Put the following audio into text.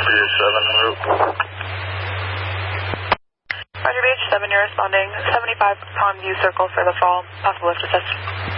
BH7 en route. Roger, BH7, you're responding. 75 Pond View Circle for the fall. Possible lift assist.